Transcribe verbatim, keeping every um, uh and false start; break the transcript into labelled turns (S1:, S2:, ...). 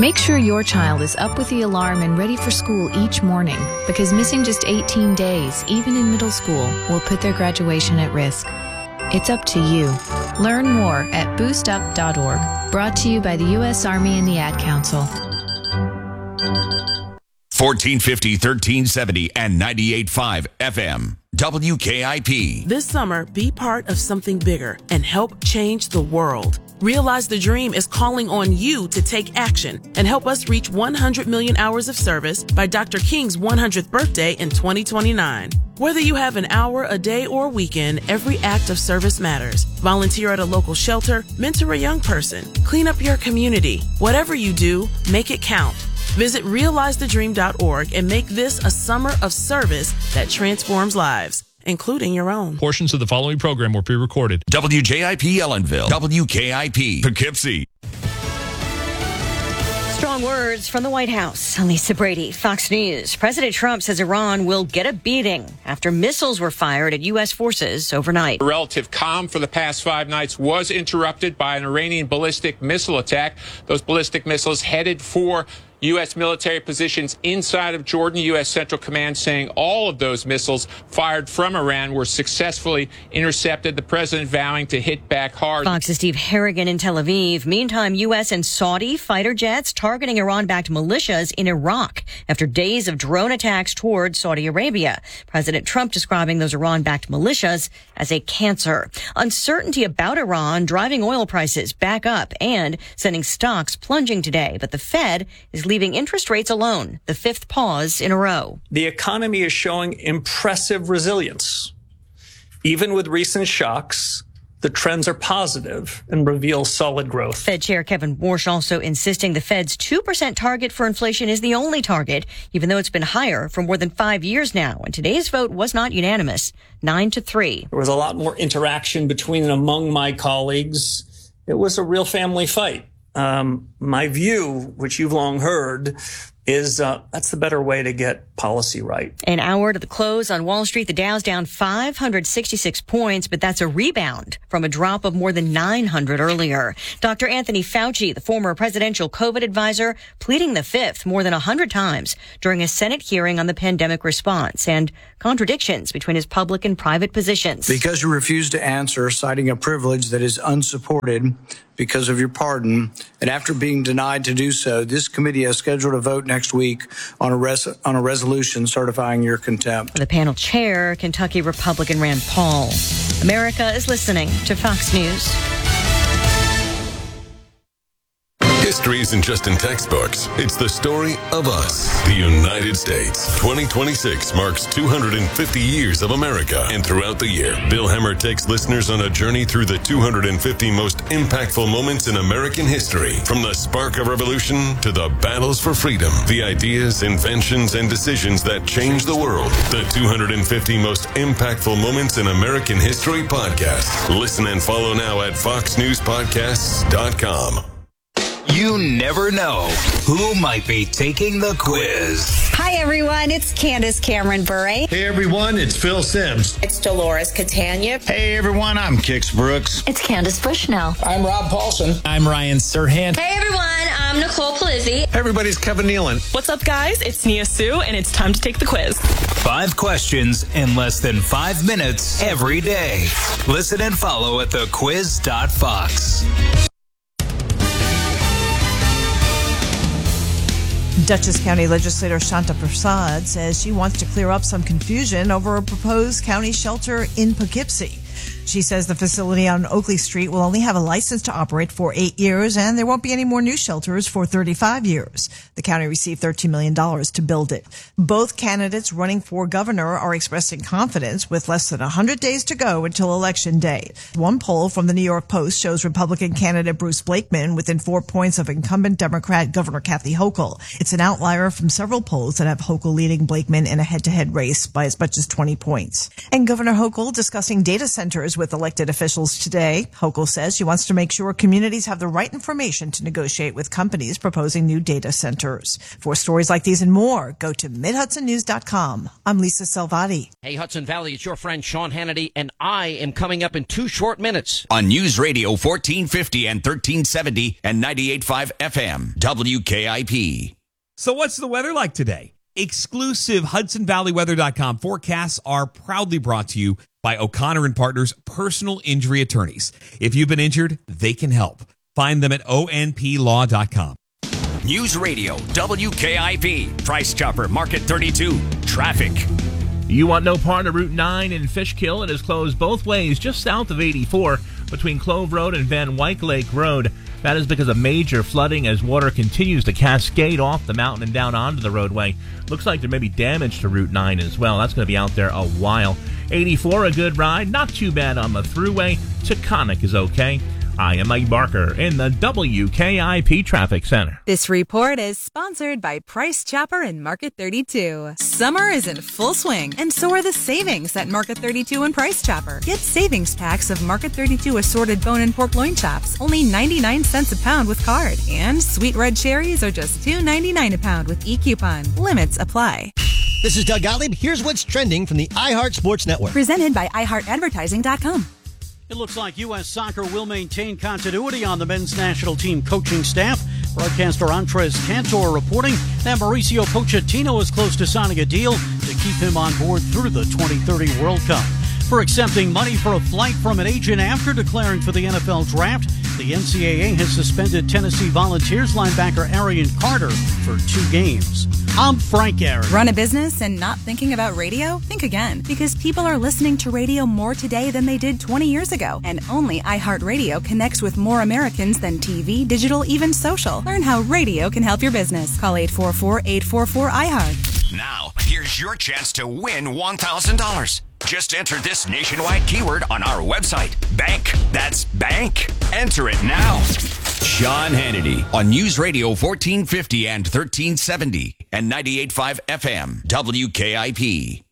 S1: Make sure your child is up with the alarm and ready for school each morning, because missing just eighteen days, even in middle school, will put their graduation at risk. It's up to you. Learn more at boost up dot org. Brought to you by the U S Army and the Ad Council.
S2: fourteen fifty, thirteen seventy and ninety-eight point five F M. W K I P.
S3: This summer, be part of something bigger and help change the world. Realize the Dream is calling on you to take action and help us reach one hundred million hours of service by Doctor King's one hundredth birthday in twenty twenty-nine. Whether you have an hour, a day, or a weekend, every act of service matters. Volunteer at a local shelter, mentor a young person, clean up your community. Whatever you do, make it count. Visit realize the dream dot org and make this a summer of service that transforms lives, including your own.
S4: Portions of the following program were pre-recorded.
S2: W J I P Ellenville. W K I P Poughkeepsie.
S5: Strong words from the White House. Lisa Brady, Fox News. President Trump says Iran will get a beating after missiles were fired at U S forces overnight.
S6: A relative calm for the past five nights was interrupted by an Iranian ballistic missile attack. Those ballistic missiles headed for U S military positions inside of Jordan. U S Central Command saying all of those missiles fired from Iran were successfully intercepted. The president vowing to hit back hard.
S5: Fox's Steve Harrigan in Tel Aviv. Meantime, U S and Saudi fighter jets targeting Iran-backed militias in Iraq after days of drone attacks toward Saudi Arabia. President Trump describing those Iran-backed militias as a cancer. Uncertainty about Iran driving oil prices back up and sending stocks plunging today. But the Fed is leaving interest rates alone, the fifth pause in a row.
S7: The economy is showing impressive resilience. Even with recent shocks, the trends are positive and reveal solid growth.
S5: Fed Chair Kevin Warsh also insisting the Fed's two percent target for inflation is the only target, even though it's been higher for more than five years now. And today's vote was not unanimous, nine to three.
S7: There was a lot more interaction between and among my colleagues. It was a real family fight. Um, my view, which you've long heard, is uh, that's the better way to get policy right.
S5: An hour to the close on Wall Street, the Dow's down five hundred sixty-six points, but that's a rebound from a drop of more than nine hundred earlier. Doctor Anthony Fauci, the former presidential COVID advisor, pleading the fifth more than one hundred times during a Senate hearing on the pandemic response and contradictions between his public and private positions.
S8: Because you refuse to answer, citing a privilege that is unsupported because of your pardon, and after being denied to do so, this committee has scheduled a vote next week on a res- on a resolution certifying your contempt.
S5: The panel chair, Kentucky Republican Rand Paul. America is listening to Fox News.
S9: History isn't just in textbooks. It's the story of us, the United States. twenty twenty-six marks two hundred fifty years of America. And throughout the year, Bill Hemmer takes listeners on a journey through the two hundred fifty most impactful moments in American history. From the spark of revolution to the battles for freedom, the ideas, inventions, and decisions that changed the world. The two hundred fifty most impactful moments in American history podcast. Listen and follow now at fox news podcasts dot com.
S10: You never know who might be taking the quiz.
S11: Hi, everyone. It's Candace Cameron Bure.
S12: Hey, everyone. It's Phil Sims.
S13: It's Dolores Catania.
S14: Hey, everyone. I'm Kix Brooks.
S15: It's Candace Bushnell.
S16: I'm Rob Paulson.
S17: I'm Ryan Serhant.
S18: Hey, everyone. I'm Nicole Palizzi.
S19: Hey, everybody. It's Kevin Nealon.
S20: What's up, guys? It's Nia Sue, and it's time to take the quiz.
S10: Five questions in less than five minutes every day. Listen and follow at the quiz dot fox.
S21: Dutchess County Legislator Shanta Prasad says she wants to clear up some confusion over a proposed county shelter in Poughkeepsie. She says the facility on Oakley Street will only have a license to operate for eight years, and there won't be any more new shelters for thirty-five years. The county received thirteen million dollars to build it. Both candidates running for governor are expressing confidence with less than one hundred days to go until Election Day. One poll from the New York Post shows Republican candidate Bruce Blakeman within four points of incumbent Democrat Governor Kathy Hochul. It's an outlier from several polls that have Hochul leading Blakeman in a head-to-head race by as much as twenty points. And Governor Hochul discussing data centers speakers with elected officials today. Hochul says she wants to make sure communities have the right information to negotiate with companies proposing new data centers. For stories like these and more, go to mid hudson news dot com. I'm Lisa Salvati.
S13: Hey, Hudson Valley, it's your friend Sean Hannity, and I am coming up in two short minutes.
S2: On News Radio fourteen fifty and thirteen seventy and ninety-eight point five F M, W K I P.
S15: So what's the weather like today? Exclusive Hudson Valley Weather dot com forecasts are proudly brought to you by O'Connor and Partners Personal Injury Attorneys. If you've been injured, they can help. Find them at O N P law dot com.
S2: News Radio, W K I P, Price Chopper, Market thirty-two, traffic.
S16: You want no part of Route nine in Fishkill. It is closed both ways just south of eighty-four between Clove Road and Van Wyck Lake Road. That is because of major flooding as water continues to cascade off the mountain and down onto the roadway. Looks like there may be damage to Route nine as well. That's going to be out there a while. eighty-four, a good ride. Not too bad on the thruway. Taconic is okay. I am Mike Barker in the W K I P Traffic Center.
S17: This report is sponsored by Price Chopper and Market thirty-two. Summer is in full swing, and so are the savings at Market thirty-two and Price Chopper. Get savings packs of Market thirty-two assorted bone and pork loin chops, only ninety-nine cents a pound with card. And sweet red cherries are just two ninety-nine a pound with e-coupon. Limits apply.
S19: This is Doug Gottlieb. Here's what's trending from the iHeart Sports Network.
S17: Presented by i heart advertising dot com.
S22: It looks like U S Soccer will maintain continuity on the men's national team coaching staff. Broadcaster Andres Cantor reporting that Mauricio Pochettino is close to signing a deal to keep him on board through the twenty thirty World Cup. For accepting money for a flight from an agent after declaring for the N F L draft, the N C double A has suspended Tennessee Volunteers linebacker Arian Carter for two games. I'm Frank Aaron.
S17: Run a business and not thinking about radio? Think again, because people are listening to radio more today than they did twenty years ago. And only iHeartRadio connects with more Americans than T V, digital, even social. Learn how radio can help your business. Call eight four four, eight four four, I heart.
S2: Now, here's your chance to win one thousand dollars. Just enter this nationwide keyword on our website. Bank. That's bank. Enter it now. Sean Hannity on News Radio fourteen fifty and thirteen seventy and ninety-eight point five F M, W K I P.